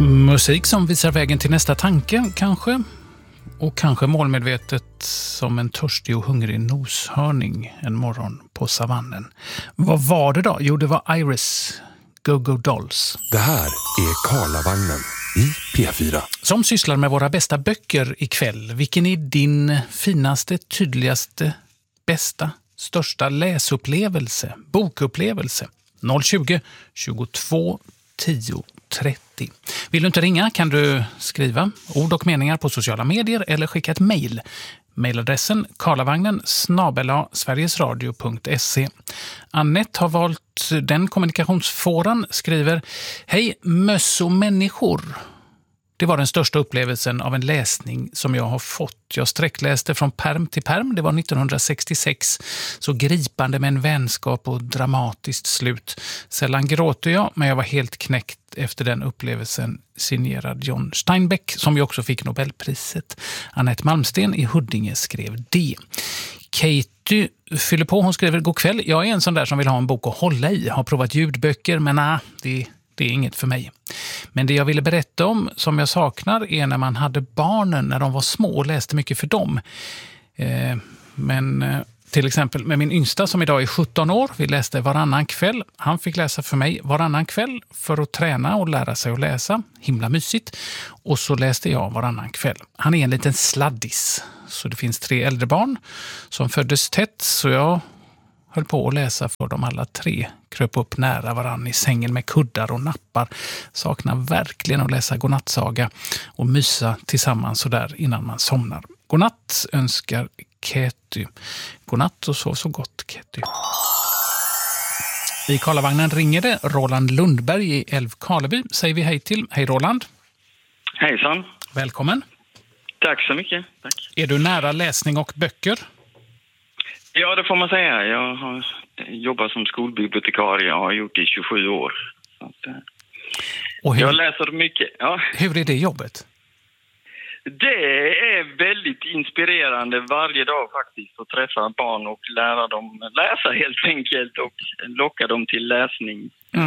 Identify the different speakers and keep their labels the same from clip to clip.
Speaker 1: Musik som visar vägen till nästa tanke, kanske. Och kanske målmedvetet som en törstig och hungrig noshörning en morgon på savannen. Vad var det då? Jo, det var Iris, Go-Go Dolls.
Speaker 2: Det här är Karlavagnen i P4.
Speaker 1: Som sysslar med våra bästa böcker ikväll. Vilken är din finaste, tydligaste, bästa, största läsupplevelse, bokupplevelse? 020 22 10 30. Vill du inte ringa kan du skriva ord och meningar på sociala medier eller skicka ett mejl. Mejladressen karlavagnen@sverigesradio.se. Annette har valt den kommunikationsfåran, skriver: Hej, möss och människor. Det var den största upplevelsen av en läsning som jag har fått. Jag sträckläste från perm till perm. Det var 1966. Så gripande med en vänskap och dramatiskt slut. Sällan gråter jag, men jag var helt knäckt efter den upplevelsen, signerad John Steinbeck, som ju också fick Nobelpriset. Annette Malmsten i Huddinge skrev det. Katie fyller på, hon skriver: God kväll, jag är en sån där som vill ha en bok att hålla i. Har provat ljudböcker, men det är inget för mig. Men det jag ville berätta om som jag saknar är när man hade barnen när de var små och läste mycket för dem. Till exempel med min yngsta som idag är 17 år. Vi läste varannan kväll. Han fick läsa för mig varannan kväll för att träna och lära sig att läsa. Himla mysigt. Och så läste jag varannan kväll. Han är en liten sladdis. Så det finns 3 äldre barn som föddes tätt, så jag höll på att läsa för dem alla 3. Kröp upp nära varann i sängen med kuddar och nappar. Saknar verkligen att läsa godnattsaga och mysa tillsammans så där innan man somnar. Godnatt önskar Ketty. Godnatt och sov så gott, Ketty. I Karlavagnen ringer det Roland Lundberg i Älvkarleby. Säger vi hej till. Hej Roland.
Speaker 3: Hejsan.
Speaker 1: Välkommen.
Speaker 3: Tack så mycket. Tack.
Speaker 1: Är du nära läsning och böcker?
Speaker 3: Ja, det får man säga. Jag har jobbat som skolbibliotekarie och har gjort det i 27 år. Så att, jag läser mycket. Ja.
Speaker 1: Hur är det jobbet?
Speaker 3: Det är väldigt inspirerande varje dag faktiskt att träffa barn och lära dem läsa helt enkelt och locka dem till läsning.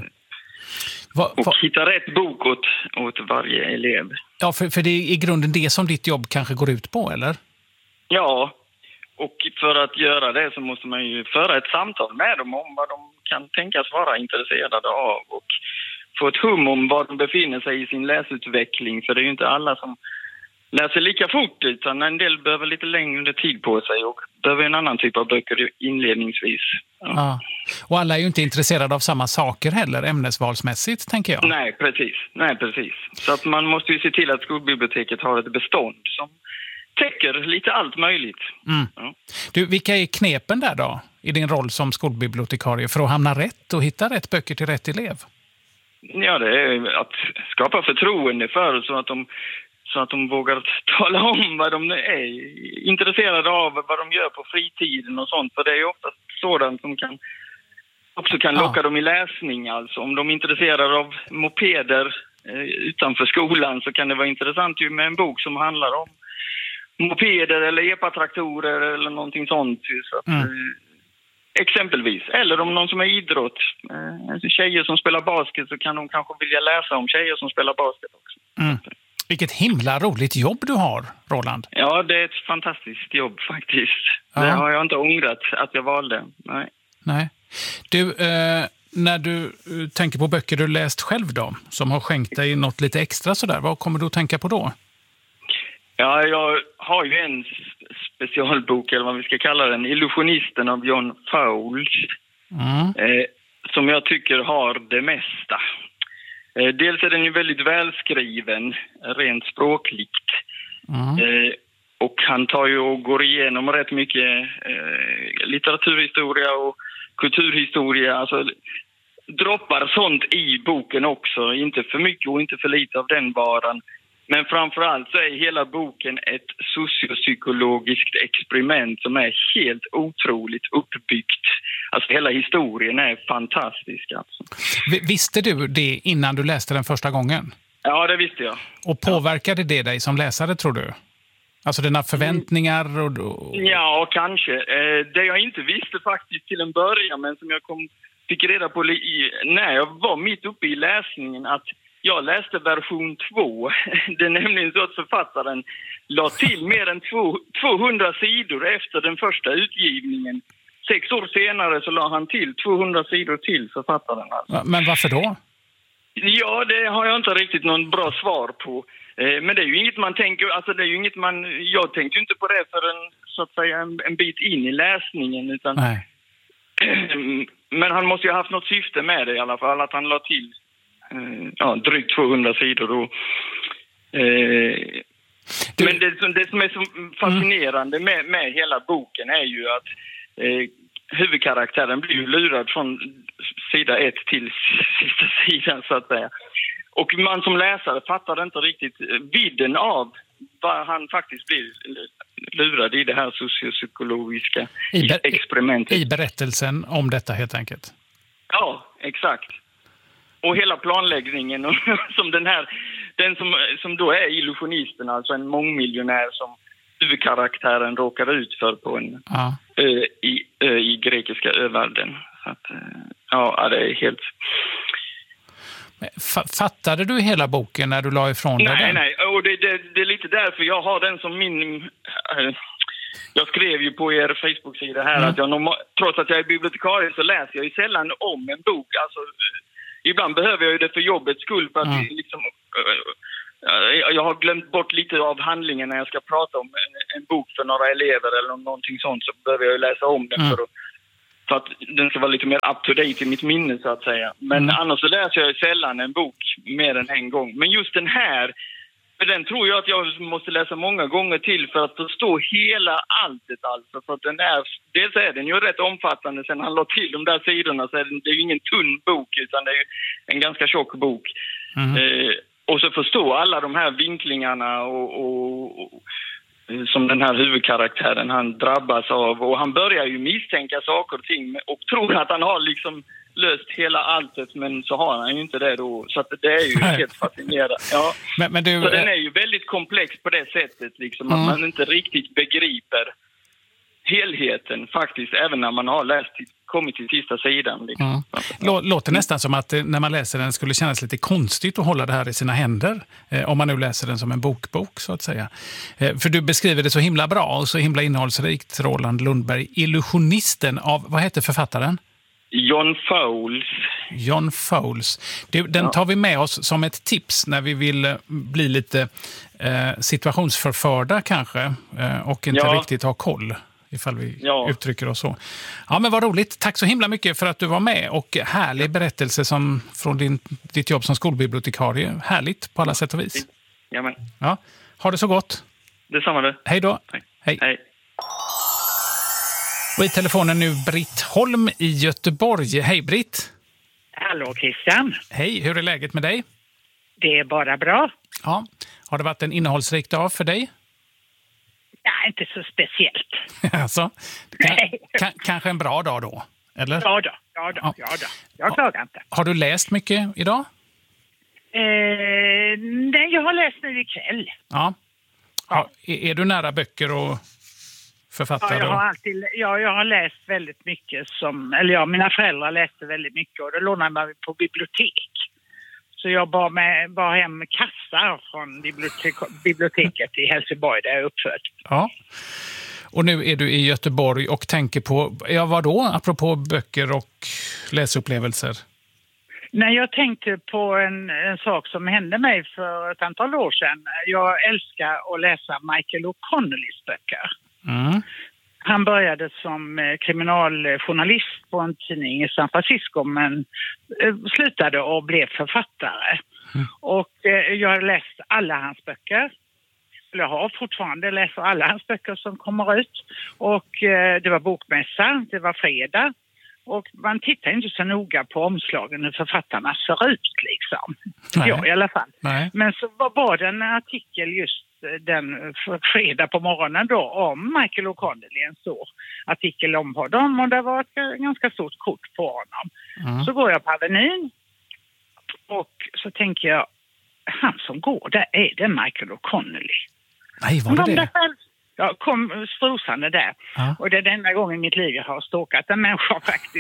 Speaker 3: Och hitta rätt bok åt varje elev.
Speaker 1: Ja, för det är i grunden det som ditt jobb kanske går ut på, eller?
Speaker 3: Ja, och för att göra det så måste man ju föra ett samtal med dem om vad de kan tänkas vara intresserade av och få ett hum om var de befinner sig i sin läsutveckling. För det är ju inte alla som läser lika fort, utan en del behöver lite längre tid på sig och behöver en annan typ av böcker inledningsvis.
Speaker 1: Ja. Och alla är ju inte intresserade av samma saker heller, ämnesvalsmässigt, tänker jag.
Speaker 3: Nej, precis. Så att man måste ju se till att skolbiblioteket har ett bestånd som täcker lite allt möjligt. Ja.
Speaker 1: Du, vilka är knepen där då i din roll som skolbibliotekarie för att hamna rätt och hitta rätt böcker till rätt elev?
Speaker 3: Ja, det är att skapa förtroende för så att de vågar tala om vad de är intresserade av, vad de gör på fritiden och sånt. För det är ju ofta sådant som kan locka dem i läsning. Alltså om de är intresserade av mopeder utanför skolan så kan det vara intressant ju med en bok som handlar om mopeder eller epatraktorer eller någonting sånt. Så att, exempelvis. Eller om någon som är idrott. Tjejer som spelar basket så kan de kanske vilja läsa om tjejer som spelar basket också.
Speaker 1: Vilket himla roligt jobb du har, Roland.
Speaker 3: Ja, det är ett fantastiskt jobb faktiskt. Ja. Det har jag inte ångrat att jag valde. Nej.
Speaker 1: Du, när du tänker på böcker du läst själv då, som har skänkt dig något lite extra sådär, vad kommer du att tänka på då?
Speaker 3: Ja, jag har ju en specialbok, eller vad vi ska kalla den, Illusionisten av John Fowles, som jag tycker har det mesta. Dels är den ju väldigt välskriven, rent språkligt. Och han tar ju och går igenom rätt mycket litteraturhistoria och kulturhistoria. Alltså droppar sånt i boken också. Inte för mycket och inte för lite av den varan. Men framförallt så är hela boken ett sociopsykologiskt experiment som är helt otroligt uppbyggt. Alltså hela historien är fantastisk. Alltså.
Speaker 1: Visste du det innan du läste den första gången?
Speaker 3: Ja, det visste jag.
Speaker 1: Och påverkade det dig som läsare, tror du? Alltså dina förväntningar? Och...
Speaker 3: Ja, kanske. Det jag inte visste faktiskt till en början, men som jag fick reda på när jag var mitt uppe i läsningen, att Jag läste version 2. Det är nämligen så att författaren la till mer än 200 sidor efter den första utgivningen. 6 år senare så la han till 200 sidor till författaren. Alltså.
Speaker 1: Men varför då?
Speaker 3: Ja, det har jag inte riktigt någon bra svar på. Men det är ju inget man tänker, alltså det är ju inget jag tänker ju inte på det för så att säga en bit in i läsningen, utan
Speaker 1: Nej.
Speaker 3: Men han måste ju ha haft något syfte med det i alla fall, att han la till drygt 200 sidor. Och, men det som är så fascinerande med hela boken är ju att huvudkaraktären blir ju lurad från sida 1 till sista sidan, så att säga. Och man som läsare fattar inte riktigt vidden av vad han faktiskt blir lurad i det här sociopsykologiska experimentet. I
Speaker 1: berättelsen om detta helt enkelt.
Speaker 3: Ja, exakt. Och hela planläggningen och som den som då är illusionisten, alltså en mångmiljonär som huvudkaraktären råkar ut för på en i grekiska övärlden. Så att, det är helt...
Speaker 1: Fattade du hela boken när du la ifrån dig den?
Speaker 3: Nej, och det är lite därför jag har den som min... Jag skrev ju på er Facebook-sida här att trots att jag är bibliotekarie så läser jag ju sällan om en bok. Alltså, ibland behöver jag ju det för jobbets skull för att liksom... Jag har glömt bort lite av handlingen när jag ska prata om en bok för några elever eller någonting sånt, så behöver jag ju läsa om den för att den ska vara lite mer up-to-date i mitt minne, så att säga. Men annars så läser jag sällan en bok mer än en gång. Men just den här, för den tror jag att jag måste läsa många gånger till för att förstå hela alltet, alltså. För att dels är den ju rätt omfattande, sen han la till de där sidorna så är det ju ingen tunn bok, utan det är ju en ganska tjock bok. Och så förstå alla de här vinklingarna och som den här huvudkaraktären han drabbas av. Och han börjar ju misstänka saker och ting och tror att han har liksom löst hela alltet, men så har han ju inte det då. Så att det är ju helt fascinerande. Ja.
Speaker 1: Men du,
Speaker 3: så den är ju väldigt komplex på det sättet, liksom, att man inte riktigt begriper helheten faktiskt, även när man har kommit till sista sidan. Liksom.
Speaker 1: Låter nästan som att när man läser den skulle kännas lite konstigt att hålla det här i sina händer. Om man nu läser den som en bokbok, så att säga. För du beskriver det så himla bra och så himla innehållsrikt, Roland Lundberg. Illusionisten av, vad heter författaren?
Speaker 3: John Fowles.
Speaker 1: John Fowles. Den tar vi med oss som ett tips när vi vill bli lite situationsförförda kanske. Och inte riktigt ha koll, ifall vi uttrycker oss så. Ja, men vad roligt. Tack så himla mycket för att du var med. Och härlig berättelse från ditt jobb som skolbibliotekarie. Härligt på alla sätt och vis.
Speaker 3: Jamen.
Speaker 1: Ja, ha det så gott.
Speaker 3: Detsamma det.
Speaker 1: Hej då. Hej. Och i telefonen nu Britt Holm i Göteborg. Hej Britt.
Speaker 4: Hallå Christian.
Speaker 1: Hej, hur är läget med dig?
Speaker 4: Det är bara bra.
Speaker 1: Ja, har det varit en innehållsrik dag för dig?
Speaker 4: Ja, inte så speciellt.
Speaker 1: Alltså, kanske en bra dag då, eller?
Speaker 4: Ja då. Jag klagar inte.
Speaker 1: Har du läst mycket idag?
Speaker 4: Nej, jag har läst nu ikväll.
Speaker 1: Ja. Är du nära böcker och författare?
Speaker 4: Ja, jag har läst väldigt mycket mina föräldrar läste väldigt mycket och då lånade man på bibliotek. Så jag bar hem kassar från biblioteket i Helsingborg där jag är uppfödd. Ja.
Speaker 1: Och nu är du i Göteborg och tänker på, vad då? Apropå böcker och läsupplevelser.
Speaker 4: Nej, jag tänkte på en sak som hände mig för ett antal år sedan. Jag älskar att läsa Michael O'Connollys böcker. Han började som kriminaljournalist på en tidning i San Francisco, men slutade och blev författare. Och jag har läst alla hans böcker. Jag har fortfarande läst alla hans böcker som kommer ut. Och det var bokmässa, det var fredag. Och man tittar inte så noga på omslagen hur författarna ser ut liksom. Ja, i alla fall. Nej. Men så var det en artikel just den fredag på morgonen då om Michael O'Connelly, en stor artikel om honom, och det var ett ganska stort kort på honom. Så går jag på Avenyn och så tänker jag, han som går där, är det Michael O'Connelly?
Speaker 1: Nej, var det det?
Speaker 4: Jag kom strosande där. Och det är den enda gången i mitt liv jag har stalkat en människa faktiskt.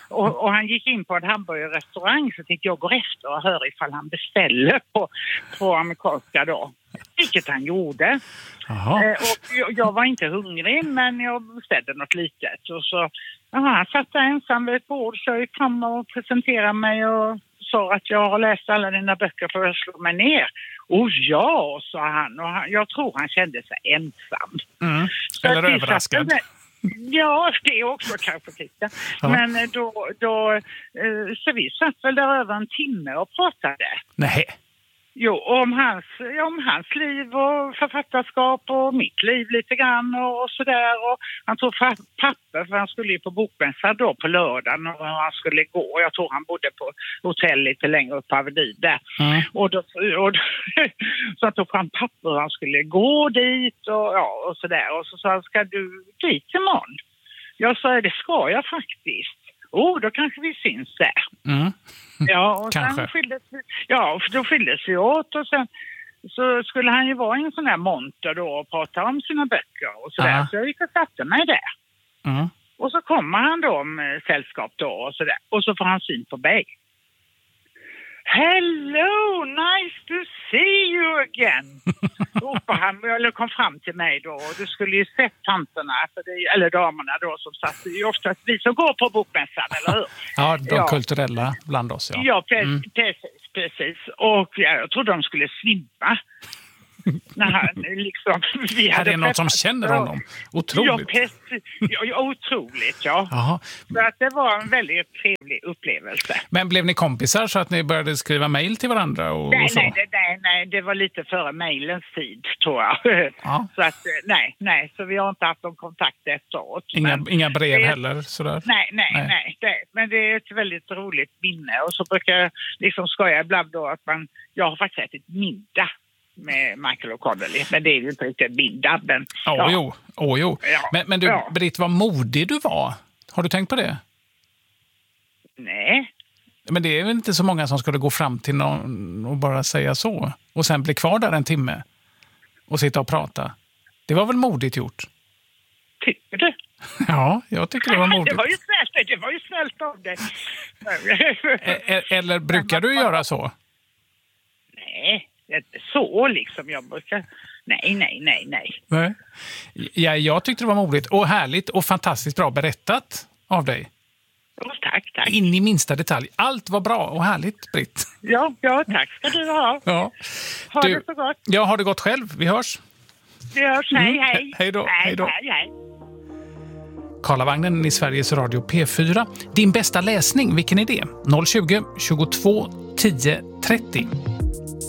Speaker 4: Och han gick in på en hamburgerrestaurang, så tänkte jag gå efter och höra ifall han beställer på amerikanska då. Vilket han gjorde. Och jag var inte hungrig, men jag beställde något litet. Och så han satt där ensam vid ett bord, så jag fram och presenterade mig och sa att jag har läst alla dina böcker för att slå mig ner. Och ja, sa han. Och jag tror han kände sig ensam.
Speaker 1: Eller överraskad.
Speaker 4: Ja, det är också kanske lite. Ja. Men då så vi satt väl där över en timme och pratade.
Speaker 1: Nej.
Speaker 4: Jo, om hans liv och författarskap och mitt liv lite grann och sådär. Och han tog papper, för han skulle ju på bokmässa då på lördagen och han skulle gå. Jag tror han bodde på hotell lite längre upp på Avenyn där. Och så han tog fram papper och han skulle gå dit och sådär. Och så sa han, ska du dit imorgon? Jag sa, det ska jag faktiskt. Då kanske vi syns där. Ja, och sen skildes vi åt, och sen så skulle han ju vara i en sån här monter då och prata om sina böcker och sådär. Så jag gick och satte mig där. Och så kommer han då med sällskap då och sådär. Och så får han syn på mig. Hello, nice to see you again. Ropade han, eller kom fram till mig då. Och du skulle ju sett tanterna, eller damerna då som satt. Det är ju oftast vi som går på bokmässan, eller hur?
Speaker 1: Ja, de kulturella bland oss, ja.
Speaker 4: Ja, precis. Och jag trodde de skulle svimma. När han, liksom, vi hade
Speaker 1: är det något som känner honom? Otroligt.
Speaker 4: Ja, otroligt, ja.
Speaker 1: Aha.
Speaker 4: Så att det var en väldigt trevlig upplevelse.
Speaker 1: Men blev ni kompisar så att ni började skriva mejl till varandra? Och så?
Speaker 4: Nej, det var lite före mejlens tid, tror jag. Ja. Så att, nej, så vi har inte haft någon kontakt efteråt.
Speaker 1: Inga brev heller? Sådär.
Speaker 4: Nej. Men det är ett väldigt roligt minne. Och så brukar jag liksom skoja ibland då att jag har faktiskt ätit middag med Michael O'Connelly, men det är ju inte riktigt middag. Men,
Speaker 1: Jo. Ja. Men du, Britt, vad modig du var. Har du tänkt på det?
Speaker 4: Nej.
Speaker 1: Men det är väl inte så många som skulle gå fram till någon och bara säga så. Och sen bli kvar där en timme och sitta och prata. Det var väl modigt gjort?
Speaker 4: Tycker du?
Speaker 1: Ja, jag tycker det var modigt.
Speaker 4: Det var ju snällt av dig.
Speaker 1: Eller brukar du göra så?
Speaker 4: Nej. Inte så liksom, jag brukar... Nej.
Speaker 1: Ja, jag tyckte det var modigt och härligt och fantastiskt bra berättat av dig.
Speaker 4: Tack.
Speaker 1: In i minsta detalj. Allt var bra och härligt, Britt.
Speaker 4: Ja, tack ska du ha.
Speaker 1: Ja.
Speaker 4: Ha det så gott.
Speaker 1: Ja, har det gott själv. Vi hörs.
Speaker 4: Hej.
Speaker 1: Hej då.
Speaker 4: Hej.
Speaker 1: Karlavagnen i Sveriges Radio P4. Din bästa läsning, vilken är det? 020 22 10 30.